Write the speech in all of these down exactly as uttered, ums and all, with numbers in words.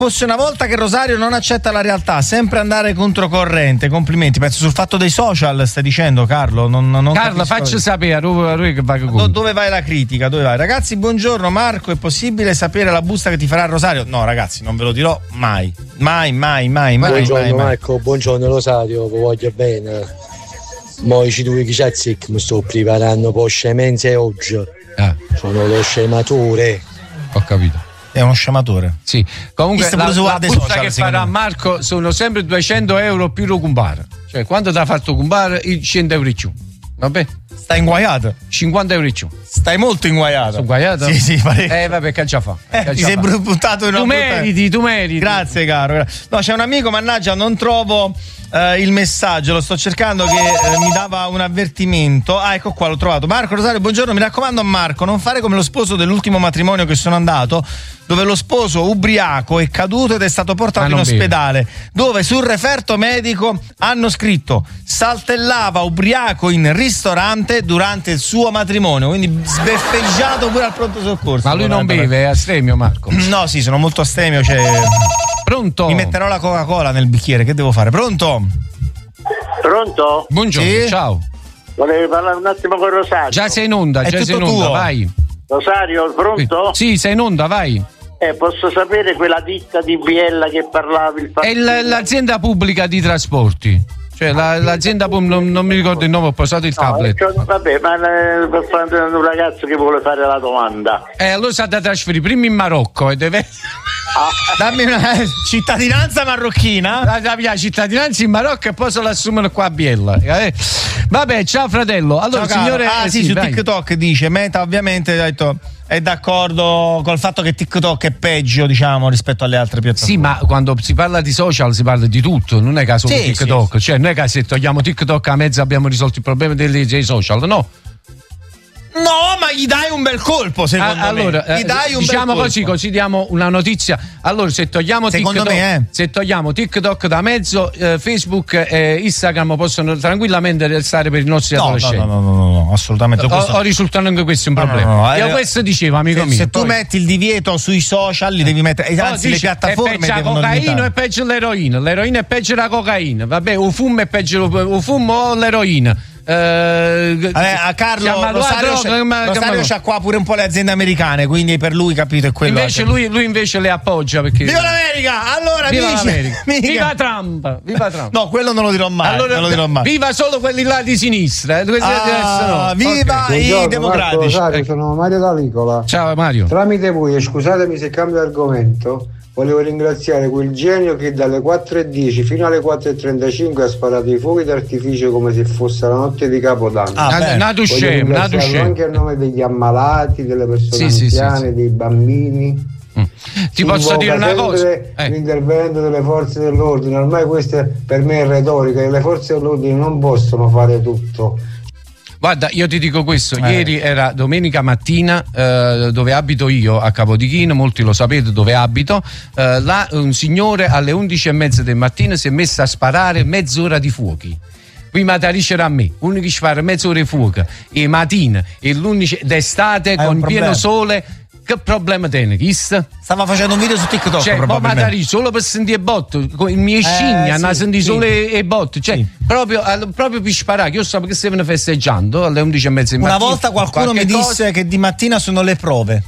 fosse una volta che Rosario non accetta la realtà, sempre andare controcorrente. Complimenti. Penso sul fatto dei social, stai dicendo, Carlo? Non, non Carlo, faccio sapere a lui che va Do, dove vai la critica? Dove vai? Ragazzi, buongiorno Marco, è possibile sapere la busta che ti farà Rosario? No, ragazzi, non ve lo dirò mai. Mai, mai, mai, mai. Buongiorno mai, mai. Marco, buongiorno Rosario, vi voglio bene. Mo ci due che c'è zic, mi sto preparando per scemenze oggi. Ah. Sono lo scematore. Ho capito. È uno scematore. Sì. Comunque la, la busta social, che farà me. Marco sono sempre duecento euro più lo compare. Cioè, quando ti ha fatto compare, i cento euro in più. Vabbè. Stai inguaiato? cinquanta euro in più. Stai molto inguaiato. Sono inguaiato? Sì, sì, parecchio. Eh, vabbè, che già fa. Eh, ti sei buttato in una Tu meriti, tu meriti. Grazie, caro. No, c'è un amico, mannaggia, non trovo Uh, il messaggio, lo sto cercando, che uh, mi dava un avvertimento. Ah, ecco qua, l'ho trovato. Marco Rosario, buongiorno, mi raccomando a Marco, non fare come lo sposo dell'ultimo matrimonio che sono andato, dove lo sposo ubriaco è caduto ed è stato portato in ospedale, beve. Dove sul referto medico hanno scritto saltellava ubriaco in ristorante durante il suo matrimonio, quindi sbeffeggiato pure al pronto soccorso. Ma lui non beve, è astemio, Marco? No, sì, sono molto astemio, cioè... Pronto? Mi metterò la Coca-Cola nel bicchiere, che devo fare? Pronto? Pronto? Buongiorno, sì? Ciao. Volevi parlare un attimo con Rosario? Già sei in onda, È già sei in onda, tuo. vai. Rosario, pronto? Sì, sei in onda, vai. Eh, posso sapere quella ditta di Biella che parlavi? Il È l- l'azienda pubblica di trasporti. Cioè la, l'azienda pubblica, non, non mi ricordo il nome, ho posato il no, tablet. Cioè, vabbè, ma eh, per fare un ragazzo che vuole fare la domanda. Eh, allora si ha da trasferire prima in Marocco e deve... Ah. Dammi una cittadinanza marocchina. La, la mia cittadinanza in Marocco e poi se l'assumono qua a Biella. Eh. Vabbè, ciao fratello. Allora, ciao, signore. Ah, eh, sì, sì, su vai. TikTok dice Meta, ovviamente ha detto è d'accordo col fatto che TikTok è peggio, diciamo, rispetto alle altre piattaforme. Sì, ma quando si parla di social si parla di tutto, non è che solo sì, TikTok, sì. Cioè non è che se togliamo TikTok a mezzo abbiamo risolto il problema dei, dei social, no. No, ma gli dai un bel colpo, secondo ah, allora, me. Gli dai un diciamo bel così, colpo. così diamo una notizia. Allora, se togliamo secondo TikTok, me, eh. se togliamo TikTok da mezzo, eh, Facebook e Instagram possono tranquillamente restare per i nostri no, adolescenti. No, no, no, no, no, assolutamente. O, o risultano anche questo un problema. No, no, no, Io eh, questo dicevo, amico se, mio. Se poi... tu metti il divieto sui social, li devi mettere. Oh, anzi, dice, le piattaforme è peggio la devono cocaina limitare. è peggio l'eroina. L'eroina è peggio la cocaina. Vabbè, o fumo è peggio o fumo o l'eroina. Eh, Vabbè, a Carlo Rosario, droga, c'ha, ma, Rosario ma... c'ha qua pure un po' le aziende americane, quindi per lui, capito, è quello. Invece lui, lui invece le appoggia perché... Viva l'America! Allora, viva amici, l'America! mica. Viva Trump! Viva Trump! No, quello non lo dirò mai. Allora, non lo dirò mai. Viva solo quelli là di sinistra, eh? Ah, no. Viva okay. i democratici! Marco Rosario, sono Mario D'Alicola. Ciao Mario. Tramite voi, scusatemi se cambio argomento, volevo ringraziare quel genio che dalle quattro e dieci fino alle quattro e trentacinque ha sparato i fuochi d'artificio come se fosse la notte di Capodanno. Ah, nato scemo, nato scemo. Anche a nome degli ammalati, delle persone sì, anziane, sì, sì, dei bambini. Mm. Ti posso dire una cosa? Eh. L'intervento delle forze dell'ordine, ormai questa per me è retorica, le forze dell'ordine non possono fare tutto. Guarda, io ti dico questo, eh. ieri era domenica mattina, eh, dove abito io, a Capodichino, molti lo sapete dove abito, eh, là un signore alle undici e mezza del mattino si è messo a sparare mezz'ora di fuochi. Prima da dicere a me, uno che spara mezz'ora di fuoco, e mattina, e l'undici d'estate, Hai con pieno sole, che problema tiene? Chissà? Stava facendo un video su TikTok, cioè, probabilmente. Ma da solo per sentire botto, i miei scigni eh, hanno sì, sentito sì. solo e, e botto, cioè sì. proprio, proprio per sparare, che io so che stavano festeggiando alle undici e mezza di Una mattina. volta qualcuno mi disse cosa... che di mattina sono le prove.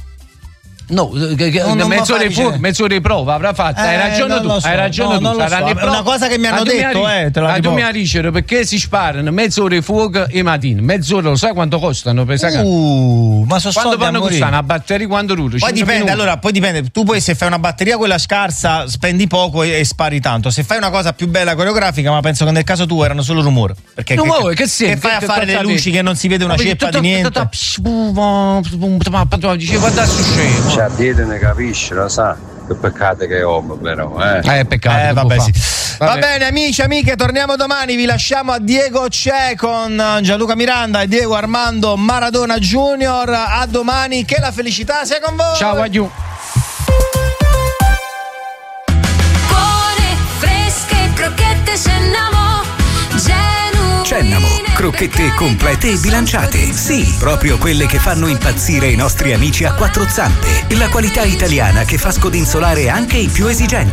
No, mezz'ora di fuoco, mezz'ora di prova avrà fatto. Eh, hai ragione tu, so, hai ragione no, tu. So. È una cosa che mi hanno detto, eh. Te la tu mi dicere perché si sparano mezz'ora di fuoco e mattina. Mezz'ora, lo sai quanto costano? Per uh, ma so quando vanno costare una batteria quando dura? Poi dipende, minuti. allora, poi dipende. Tu poi se fai una batteria quella scarsa, spendi poco e, e spari tanto. Se fai una cosa più bella coreografica, ma penso che nel caso tuo erano solo rumore. Perché non che, vuoi, che, che, che fai a fare le luci che non si vede una ceppa di niente? Dice guarda su scemo. Cioè, dietro ne capisci, lo sa. Che peccato che è uomo, però, eh. Eh, peccato. Eh, vabbè, sì. Vabbè. Va bene, amici, amiche, torniamo domani. Vi lasciamo a Diego C'è con Gianluca Miranda e Diego Armando Maradona Junior. A domani, che la felicità sia con voi. Ciao, adieu. Buone, fresche, crocchette Cennamo, genuine. Cennamo, crocchette complete e bilanciate. Sì, proprio quelle che fanno impazzire i nostri amici a quattro zampe. La qualità italiana che fa scodinzolare anche i più esigenti.